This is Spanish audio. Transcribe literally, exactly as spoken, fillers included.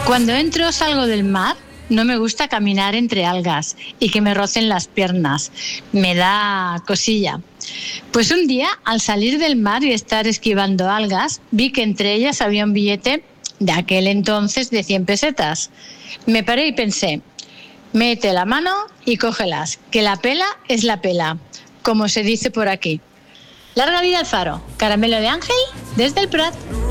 Cuando entro o salgo del mar, no me gusta caminar entre algas y que me rocen las piernas. Me da cosilla. Pues un día, al salir del mar y estar esquivando algas, vi que entre ellas había un billete de aquel entonces de cien pesetas. Me paré y pensé, mete la mano y cógelas, que la pela es la pela, como se dice por aquí. Larga vida al faro. Caramelo de Ángel, desde el Prat.